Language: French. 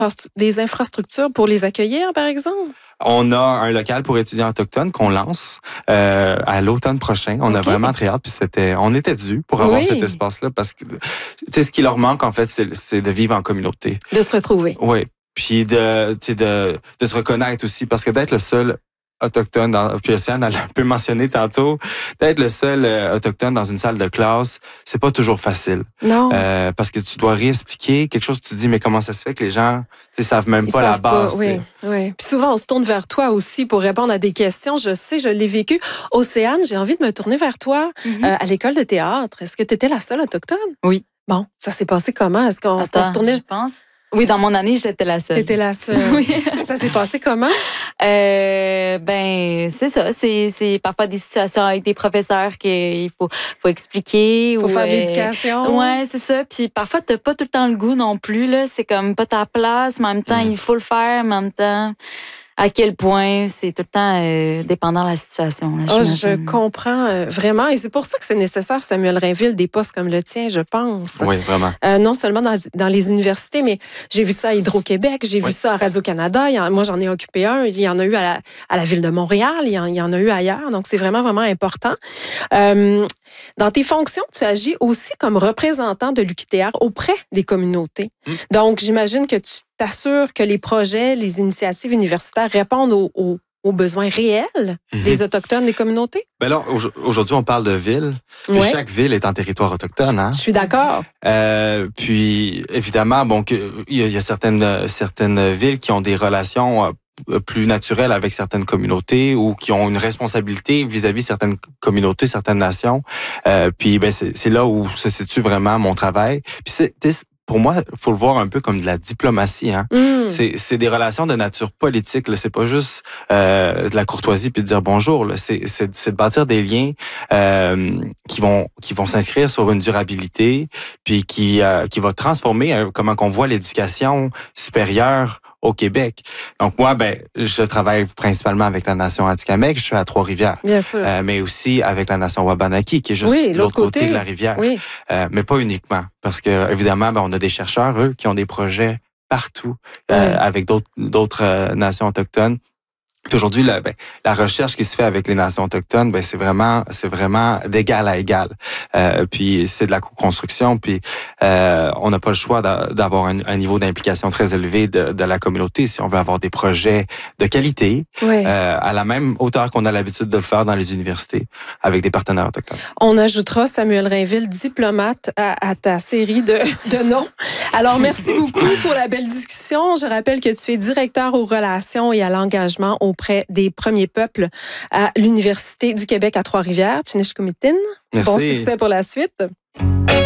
des infrastructures pour les accueillir, par exemple? On a un local pour étudiants autochtones qu'on lance à l'automne prochain. On a vraiment très hâte. Puis on était dû pour avoir cet espace-là parce que ce qui leur manque en fait, c'est de vivre en communauté, de se retrouver. Oui, puis de se reconnaître aussi parce que d'être le seul autochtone, puis Océane, elle a un peu mentionné tantôt, d'être le seul autochtone dans une salle de classe, c'est pas toujours facile. Non. Parce que tu dois réexpliquer quelque chose, tu te dis, mais comment ça se fait que les gens savent même pas la base. Oui. Puis souvent, on se tourne vers toi aussi pour répondre à des questions. Je sais, je l'ai vécu. Océane, j'ai envie de me tourner vers toi. À l'école de théâtre, est-ce que tu étais la seule autochtone? Oui. Bon, ça s'est passé comment? Est-ce qu'on se tournait? Je pense. Oui, dans mon année, j'étais la seule. T'étais la seule. Oui. Ça s'est passé comment? C'est ça. C'est parfois des situations avec des professeurs qu'il faut expliquer. Faut faire de l'éducation. Ouais, c'est ça. Puis parfois, t'as pas tout le temps le goût non plus, là. C'est comme pas ta place, mais en même temps, il faut le faire, mais en même temps, à quel point c'est tout le temps dépendant de la situation. Là, je comprends vraiment. Et c'est pour ça que c'est nécessaire, Samuel Rainville, des postes comme le tien, je pense. Oui, vraiment. Non seulement dans les universités, mais j'ai vu ça à Hydro-Québec, j'ai vu ça à Radio-Canada. Moi, j'en ai occupé un. Il y en a eu à la Ville de Montréal. Il y en a eu ailleurs. Donc, c'est vraiment, vraiment important. Dans tes fonctions, tu agis aussi comme représentant de l'UQTR auprès des communautés. Donc, j'imagine que tu t'assures que les projets, les initiatives universitaires répondent aux besoins réels des Autochtones, des communautés? Ben là, aujourd'hui, on parle de ville. Ouais. Chaque ville est en territoire autochtone. Hein? Je suis d'accord. Puis, évidemment, il y a certaines villes qui ont des relations plus naturelles avec certaines communautés ou qui ont une responsabilité vis-à-vis certaines communautés, certaines nations. Puis, c'est là où se situe vraiment mon travail. Puis, pour moi, il faut le voir un peu comme de la diplomatie. Hein? C'est des relations de nature politique. Là. C'est pas juste de la courtoisie puis de dire bonjour. Là. C'est de bâtir des liens qui vont s'inscrire sur une durabilité puis qui va transformer comment qu'on voit l'éducation supérieure au Québec. Donc moi, je travaille principalement avec la nation Atikamekw. Je suis à Trois-Rivières. Bien sûr. Mais aussi avec la nation Wabanaki, qui est juste l'autre côté de la rivière. Oui. Mais pas uniquement. Parce que évidemment, on a des chercheurs, eux, qui ont des projets partout avec d'autres nations autochtones. Puis aujourd'hui, la recherche qui se fait avec les nations autochtones, c'est vraiment d'égal à égal. Puis c'est de la co-construction. Puis on n'a pas le choix d'avoir un niveau d'implication très élevé de la communauté si on veut avoir des projets de qualité à la même hauteur qu'on a l'habitude de le faire dans les universités avec des partenaires autochtones. On ajoutera Samuel Rainville, diplomate, à ta série de noms. Alors merci beaucoup pour la belle discussion. Je rappelle que tu es directeur aux relations et à l'engagement auprès des premiers peuples à l'Université du Québec à Trois-Rivières, Tchinisquemitine. Merci. Bon succès pour la suite.